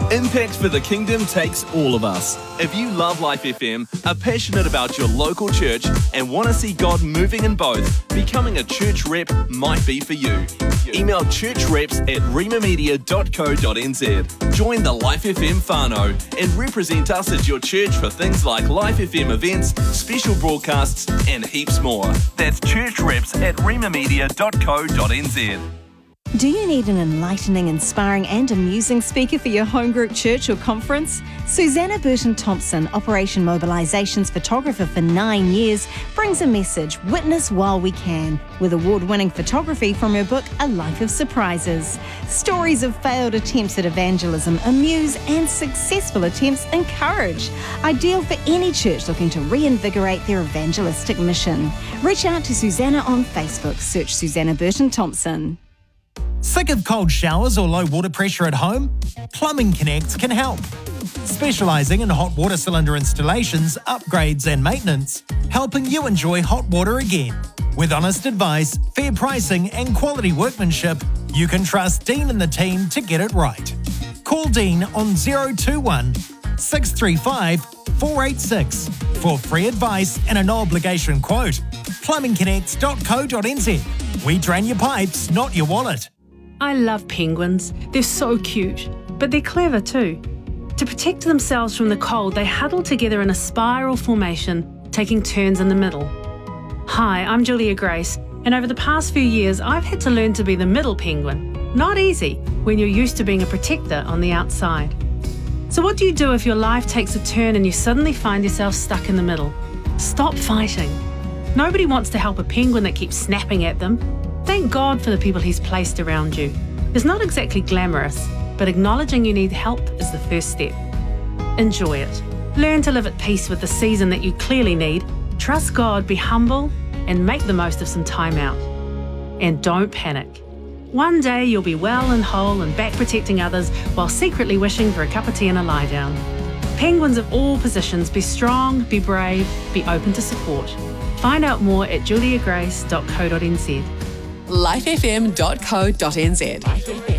Impact for the Kingdom takes all of us. If you love Life FM, are passionate about your local church, and want to see God moving in both, becoming a church rep might be for you. Email churchreps@rimamedia.co.nz. Join the Life FM whānau and represent us at your church for things like Life FM events, special broadcasts, and heaps more. That's churchreps@rimamedia.co.nz. Do you need an enlightening, inspiring and amusing speaker for your home group church or conference? Susanna Burton-Thompson, Operation Mobilisation's photographer for 9 years, brings a message, Witness While We Can, with award-winning photography from her book, A Life of Surprises. Stories of failed attempts at evangelism amuse and successful attempts encourage. Ideal for any church looking to reinvigorate their evangelistic mission. Reach out to Susanna on Facebook. Search Susanna Burton-Thompson. Sick of cold showers or low water pressure at home? Plumbing Connect can help. Specialising in hot water cylinder installations, upgrades and maintenance, helping you enjoy hot water again. With honest advice, fair pricing and quality workmanship, you can trust Dean and the team to get it right. Call Dean on 021 635 486 for free advice and a no-obligation quote. plumbingconnect.co.nz. We drain your pipes, not your wallet. I love penguins. They're so cute, but they're clever too. To protect themselves from the cold, they huddle together in a spiral formation, taking turns in the middle. Hi, I'm Julia Grace, and over the past few years, I've had to learn to be the middle penguin. Not easy when you're used to being a protector on the outside. So what do you do if your life takes a turn and you suddenly find yourself stuck in the middle? Stop fighting. Nobody wants to help a penguin that keeps snapping at them. Thank God for the people He's placed around you. It's not exactly glamorous, but acknowledging you need help is the first step. Enjoy it. Learn to live at peace with the season that you clearly need. Trust God, be humble, and make the most of some time out. And don't panic. One day you'll be well and whole and back protecting others while secretly wishing for a cup of tea and a lie down. Penguins of all positions, be strong, be brave, be open to support. Find out more at juliagrace.co.nz. lifefm.co.nz.